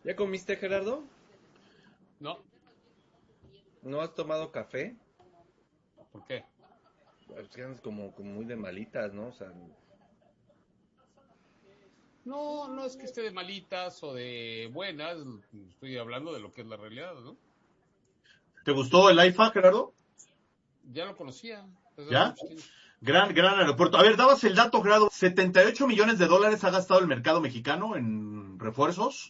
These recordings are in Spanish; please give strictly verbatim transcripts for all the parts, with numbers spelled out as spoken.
¿Ya comiste, Gerardo? No, ¿No has tomado café? ¿por qué? Pues que andas como, como muy de malitas, ¿no? O sea, No, no es que esté de malitas o de buenas, estoy hablando de lo que es la realidad, ¿no? ¿Te gustó el AIFA, Gerardo? Ya lo conocía desde hace ¿Ya? mucho tiempo. Gran, gran aeropuerto. A ver, dabas el dato, Gerardo. setenta y ocho millones de dólares ha gastado el mercado mexicano en refuerzos.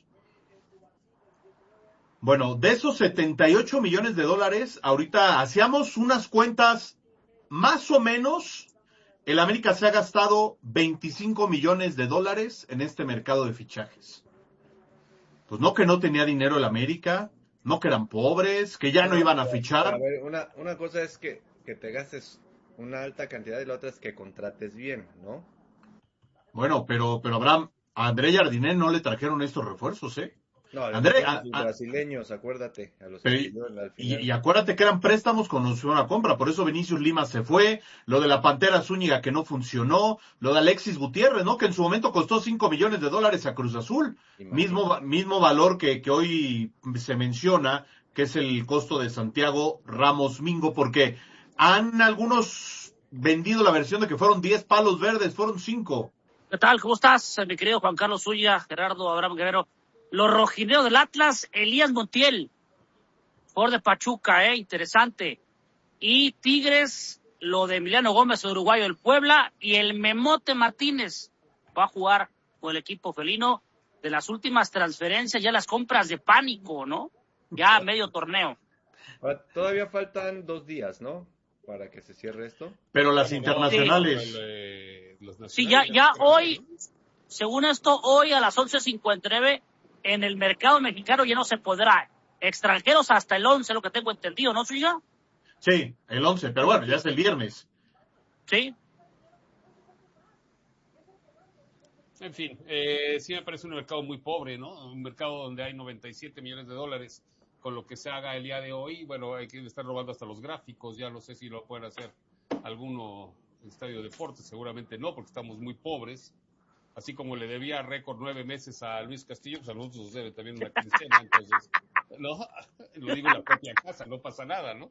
Bueno, de esos setenta y ocho millones de dólares, ahorita hacíamos unas cuentas más o menos. El América se ha gastado veinticinco millones de dólares en este mercado de fichajes. Pues no que no tenía dinero el América, no que eran pobres, que ya no bueno, iban a pero, pero a fichar. ver, una, una cosa es que, que te gastes una alta cantidad y la otra es que contrates bien, ¿no? Bueno, pero, pero Abraham, a André Jardiné no le trajeron estos refuerzos, ¿eh? No, le André, trajeron a a- sus a- brasileños, acuérdate, a los que pero, pidieron al y, final. y acuérdate que eran préstamos con opción a compra, por eso Vinicius Lima se fue, lo de la Pantera Zúñiga que no funcionó, lo de Alexis Gutiérrez, ¿no? Que en su momento costó cinco millones de dólares a Cruz Azul, mismo, va- Imagínate. mismo valor que, que hoy se menciona, que es el costo de Santiago Ramos Mingo, porque han algunos vendido la versión de que fueron diez palos verdes, fueron cinco. ¿Qué tal? ¿Cómo estás, mi querido Juan Carlos Zuña, Gerardo, Abraham Guerrero? Los rojineros del Atlas, Elías Montiel, jugador de Pachuca, eh, interesante. Y Tigres, lo de Emiliano Gómez, el uruguayo del Puebla, y el Memote Martínez va a jugar con el equipo felino. De las últimas transferencias, ya las compras de pánico, ¿no? Ya medio torneo. Ahora, todavía faltan dos días, ¿no? Para que se cierre esto. Pero las Bueno, no, Sí, no, el, internacionales, eh, los sí, ya, nacionales ya se cerraron, hoy, ¿no? según esto, hoy a las once cincuenta y nueve, en el mercado mexicano ya no se podrá. Extranjeros hasta el once, lo que tengo entendido, ¿no, Zuña? sí, el once, pero bueno, ya es el viernes. Sí. En fin, eh, sí me parece un mercado muy pobre, ¿no? Un mercado donde hay noventa y siete millones de dólares con lo que se haga el día de hoy. Bueno, hay que estar robando hasta los gráficos, ya no sé si lo pueden hacer alguno en Estadio Deportes, seguramente no, porque estamos muy pobres. Así como le debía récord nueve meses a Luis Castillo, pues a nosotros nos debe también una quincena, entonces, no, lo digo en la propia casa, no pasa nada, ¿no?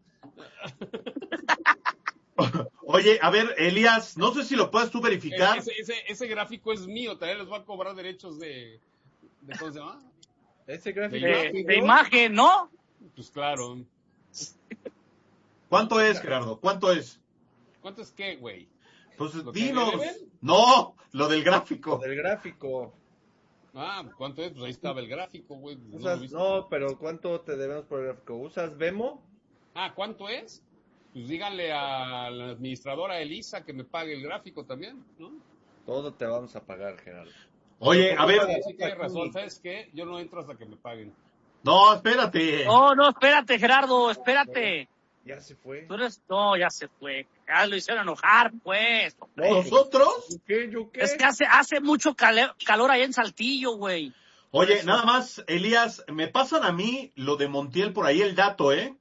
Oye, a ver, Elías, no sé si lo puedes tú verificar. Ese, ese, ese gráfico es mío, también les va a cobrar derechos de, de ¿cómo se llama? Ese gráfico De es De, tuyo. de imagen, ¿no? Pues claro. ¿Cuánto es, Gerardo? ¿Cuánto es? ¿Cuánto es qué, güey? Pues ¿Lo que me dinos. deben? No, lo del Lo gráfico. del gráfico. Ah, ¿cuánto es? Pues ahí estaba el gráfico, güey. ¿No lo Usas, viste? no, pero ¿cuánto te debemos por el gráfico? ¿Usas Vemo? Ah, ¿cuánto es? Pues díganle a la administradora Elisa que me pague el gráfico también, ¿no? Todo te vamos a pagar, Gerardo. Oye, a ver. Sí, tienes razón, ¿sabes qué? Yo no entro hasta que me paguen. No, espérate. No, no, espérate, Gerardo, espérate. Ya se fue. Tú eres, no, ya se fue. Ya lo hicieron enojar, pues. ¿Nosotros? ¿Qué? ¿Yo qué? Es que hace, hace mucho cale- calor ahí en Saltillo, güey. Oye, nada más, Elías, me pasan a mí lo de Montiel por ahí el dato, ¿eh?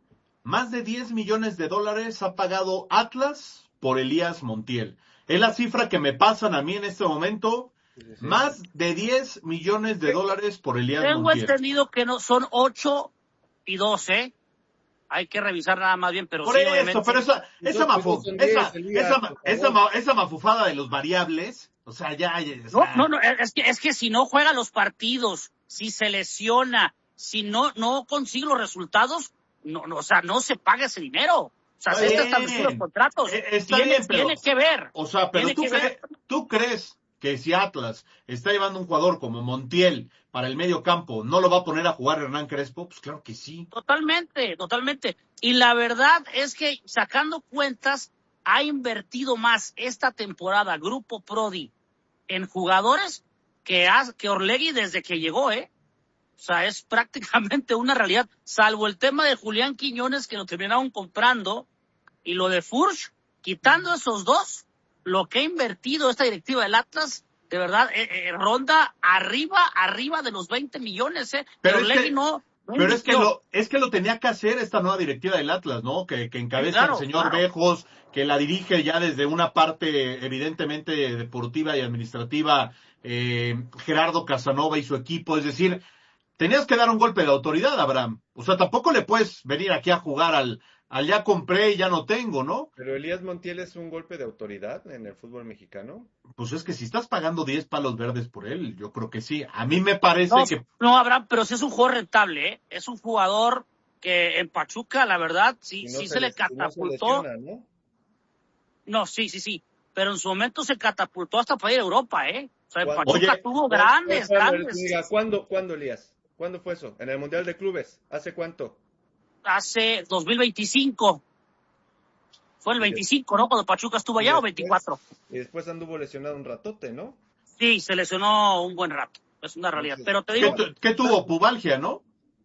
Más de diez millones de dólares ha pagado Atlas por Elías Montiel. Es la cifra que me pasan a mí en este momento. Sí, sí, sí. Más de diez millones de dólares por Elías Tengo Montiel. entendido que no son ocho y doce. Hay que revisar nada más bien, pero Por sí, eso, obviamente. pero esa, esa, Entonces, mafu- son esa, diez, Elías, esa, por esa, favor. ma- esa mafufada de los variables, o sea, ya, ya, o No, sea, no, no, es que, es que si no juega los partidos, si se lesiona, si no, no consigue los resultados, no, no, o sea, no se paga ese dinero. O sea, Está se bien. establecido los contratos. Eh, está tiene, bien, pero- tiene que ver. o sea, pero Tiene tú, que cre- ver. tú crees que si Atlas está llevando un jugador como Montiel para el medio campo, ¿no lo va a poner a jugar Hernán Crespo? Pues claro que sí. Totalmente, totalmente. Y la verdad es que, sacando cuentas, ha invertido más esta temporada Grupo Prodi en jugadores que, ha, que Orlegui desde que llegó, ¿eh? O sea, es prácticamente una realidad, salvo el tema de Julián Quiñones, que lo terminaron comprando, y lo de Furch, quitando esos dos, lo que ha invertido esta directiva del Atlas, de verdad, eh, eh, ronda arriba, arriba de los veinte millones, ¿eh? Pero Pero es Orlegui que- no, no Pero es que invirtió. lo, es que lo tenía que hacer esta nueva directiva del Atlas, ¿no? Que, que encabeza Sí, claro, el señor claro. Bejos, que la dirige ya desde una parte evidentemente deportiva y administrativa, eh, Gerardo Casanova y su equipo. Es decir, tenías que dar un golpe de autoridad, Abraham. O sea, tampoco le puedes venir aquí a jugar al, al ya compré y ya no tengo, ¿no? Pero Elías Montiel es un golpe de autoridad en el fútbol mexicano. Pues es que si estás pagando diez palos verdes por él, yo creo que sí. A mí me parece No, que... no, Abraham, pero sí es un jugador rentable, ¿eh? Es un jugador que en Pachuca, la verdad, sí, Si no sí se se le les- si no se catapultó. lesiona, ¿no? No, sí, sí, sí. Pero en su momento se catapultó hasta para ir a Europa, ¿eh? O sea, en ¿Cuándo? Pachuca Oye, tuvo ¿Cuándo- grandes, cuándo, grandes. Zúñiga? ¿Cuándo, ¿Cuándo, Elías? ¿Cuándo fue eso? ¿En el Mundial de Clubes? ¿Hace cuánto? Hace dos mil veinticinco. Fue el Y de- veinticinco, ¿no? Cuando Pachuca estuvo y allá, o después- veinticuatro. Y después anduvo lesionado un ratote, ¿no? Sí, se lesionó un buen rato. Es una realidad. Entonces, Pero te ¿Qué, digo, tu- qué tuvo? Pubalgia, ¿no?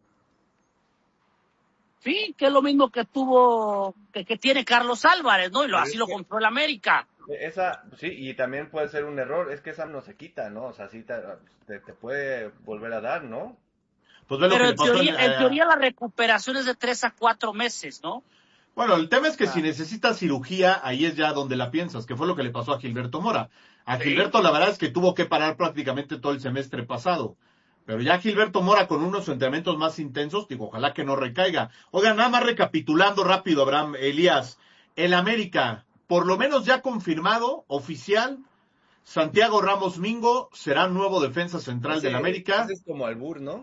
sí, que es lo mismo que tuvo, que, que tiene Carlos Álvarez, ¿no? Y lo, Pero así es lo que- compró el América. Esa, sí, y también puede ser un error, es que esa no se quita, ¿no? O sea, sí te, te, te puede volver a dar, ¿no? Pues ve lo Pero que le en pasó teoría, en- en teoría la recuperación es de tres a cuatro meses, ¿no? Bueno, el tema es que Ah. si necesitas cirugía, ahí es ya donde la piensas, que fue lo que le pasó a Gilberto Mora. A Sí. Gilberto la verdad es que tuvo que parar prácticamente todo el semestre pasado. Pero ya Gilberto Mora con unos entrenamientos más intensos, digo, ojalá que no recaiga. Oigan, nada más recapitulando rápido, Abraham, Elías. El América, por lo menos ya confirmado, oficial, Santiago Ramos Mingo será nuevo defensa central Ese- del América. Ese es como albur, ¿no?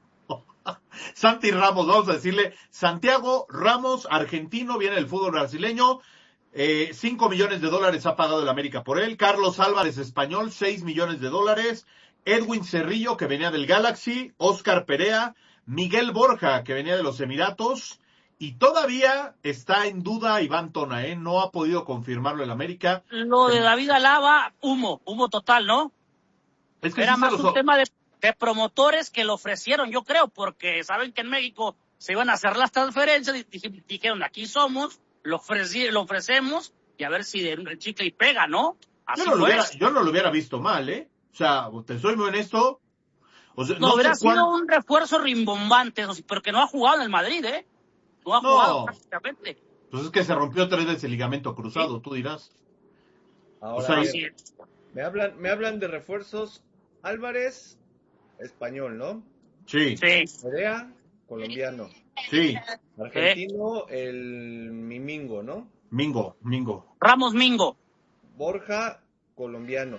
Santi Ramos, vamos a decirle, Santiago Ramos, argentino, viene del fútbol brasileño, eh, cinco millones de dólares ha pagado el América por él, Carlos Álvarez, español, seis millones de dólares, Edwin Cerrillo, que venía del Galaxy, Oscar Perea, Miguel Borja, que venía de los Emiratos, y todavía está en duda Iván Tona, ¿eh? No ha podido confirmarlo el América. Lo de David Alaba, humo, humo total, ¿no? Es que Era sí se más los- un tema de, de promotores que lo ofrecieron, yo creo, porque saben que en México se iban a hacer las transferencias y dij- dijeron, aquí somos, lo, ofreci- lo ofrecemos y a ver si de, de chicle y pega, ¿no? Así Yo no, lo fue. hubiera, yo no lo hubiera visto mal, ¿eh? O sea, te soy muy honesto. O sea, No, no hubiera sé cuán- sido un refuerzo rimbombante, eso sí, pero que no ha jugado en el Madrid, ¿eh? No ha No. jugado prácticamente. Pues es que se rompió tres veces el ligamento cruzado, tú dirás. Ahora, O sea, a ver, Así es. me hablan, me hablan de refuerzos. Álvarez, español, ¿no? Sí, Sí. Perea, colombiano. sí. Argentino, el Mimingo, ¿no? Mingo, Mingo. Ramos Mingo. Borja, colombiano.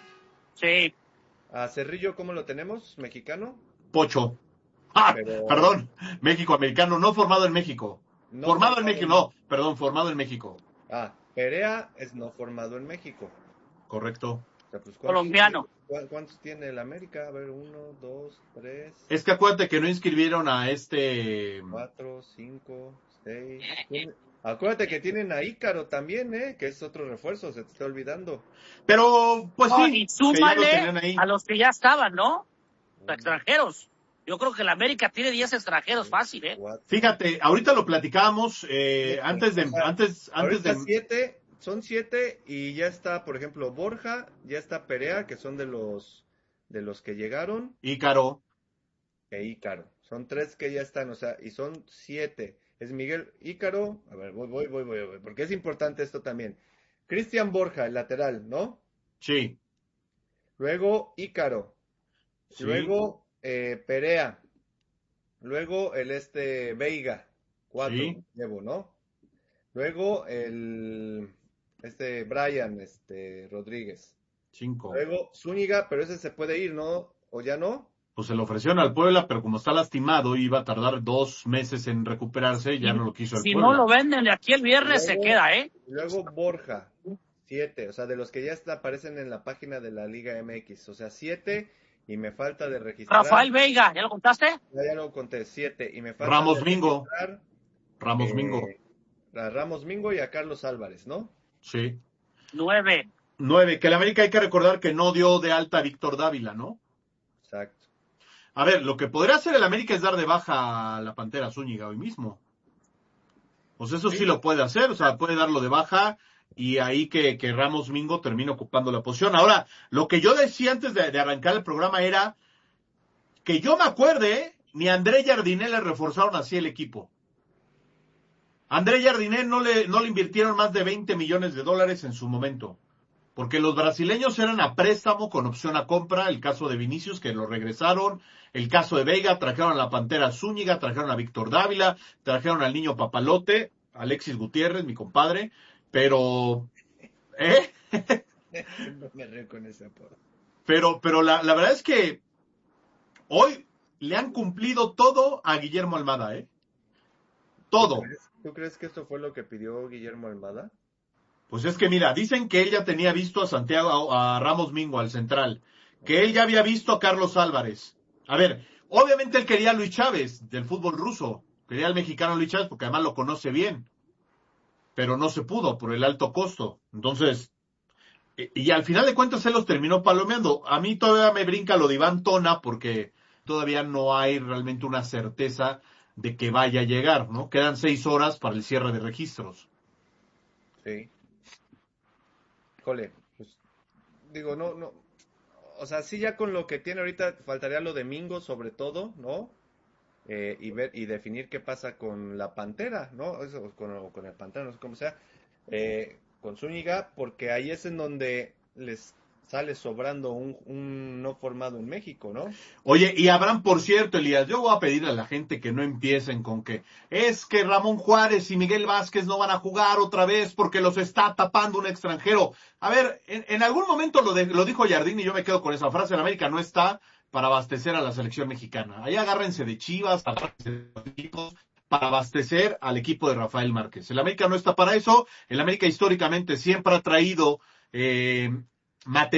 Sí. A Cerrillo, ¿cómo lo tenemos? ¿Mexicano? Pocho. Ah, Pero- perdón. México americano, no formado en México. No formado en formado México, en- no. Perdón, formado en México. Ah, Perea es no formado en México. Correcto. O sea, pues, ¿cuántos Colombiano. tiene- cu- ¿Cuántos tiene el América? A ver, uno, dos, tres, Es que acuérdate que no inscribieron a este... cuatro, cinco, seis. Tiene- Acuérdate que tienen a Ícaro también, ¿eh? Que es otro refuerzo, se te está olvidando. Pero, pues No, sí. y que ya lo súmale tenían ahí. a los que ya estaban, ¿no? Los extranjeros. Yo creo que la América tiene diez extranjeros fácil, ¿eh? Cuatro. Fíjate, ahorita lo platicábamos eh, Siete. antes de... O sea, antes, antes Ahorita de siete, son siete y ya está, por ejemplo, Borja, ya está Perea, que son de los de los que llegaron, Ícaro. e Ícaro. Son tres que ya están, o sea, y son siete. Es Miguel Ícaro, a ver, voy, voy, voy, voy, voy, porque es importante esto también. Cristian Borja, el lateral, ¿no? Sí. Luego Ícaro, Sí. luego eh, Perea, luego el este Veiga, cuatro Sí. llevo, ¿no? Luego el este Brian, este Rodríguez. Cinco. Luego Zúñiga, pero ese se puede ir, ¿no? ¿O ya no? Pues se lo ofrecieron al Puebla, pero como está lastimado, iba a tardar dos meses en recuperarse, ya Si- no lo quiso el Si Puebla. no lo venden de aquí el viernes, se Luego- queda, ¿eh? Y luego Borja, siete, o sea, de los que ya está, aparecen en la página de la Liga M X, o sea, siete, y me falta de registrar. Rafael Veiga, ¿ya lo contaste? Ya, ya lo conté, siete, y me falta Ramos de Mingo. registrar, Ramos eh, Mingo. a Ramos Mingo y a Carlos Álvarez, ¿no? Sí. Nueve. Nueve. Que el América hay que recordar que no dio de alta a Víctor Dávila, ¿no? Exacto. A ver, lo que podría hacer el América es dar de baja a la Pantera Zúñiga hoy mismo. Pues eso sí, Sí. lo puede hacer, o sea, puede darlo de baja y ahí que, que Ramos Mingo termine ocupando la posición. Ahora, lo que yo decía antes de, de arrancar el programa era que yo me acuerde, ni a André Jardiné le reforzaron así el equipo. A André Jardiné no le, no le invirtieron más de veinte millones de dólares en su momento. Porque los brasileños eran a préstamo con opción a compra, el caso de Vinicius, que lo regresaron, el caso de Veiga, trajeron a la Pantera Zúñiga, trajeron a Víctor Dávila, trajeron al niño Papalote, Alexis Gutiérrez, mi compadre, pero... ¿Eh? No me río con ese apodo. Pero, pero la, la verdad es que hoy le han cumplido todo a Guillermo Almada, ¿eh? Todo. ¿Tú crees, ¿Tú crees que esto fue lo que pidió Guillermo Almada? Pues es que mira, dicen que él ya tenía visto a Santiago, a, a Ramos Mingo, al central, que él ya había visto a Carlos Álvarez. A ver, obviamente él quería a Luis Chávez, del fútbol ruso, quería al mexicano Luis Chávez porque además lo conoce bien, pero no se pudo por el alto costo. Entonces, y al final de cuentas él los terminó palomeando. A mí todavía me brinca lo de Iván Tona porque todavía no hay realmente una certeza de que vaya a llegar, ¿no? Quedan seis horas para el cierre de registros. Sí. Híjole, pues digo, no, no, o sea, sí ya con lo que tiene ahorita faltaría lo de Mingo sobre todo, ¿no? Eh, y ver y definir qué pasa con la Pantera, ¿no? Eso, con, con el Pantera, no sé cómo sea, eh, con Zúñiga, porque ahí es en donde les sale sobrando un, un no formado en México, ¿no? Oye, y Abraham, por cierto, Elías, yo voy a pedir a la gente que no empiecen con que es que Ramón Juárez y Miguel Vázquez no van a jugar otra vez porque los está tapando un extranjero. A ver, en, en algún momento lo, de, lo dijo Jardín y yo me quedo con esa frase, en América no está para abastecer a la selección mexicana. Ahí agárrense de Chivas, agárrense de los equipos para abastecer al equipo de Rafael Márquez. El América no está para eso. El América históricamente siempre ha traído eh, material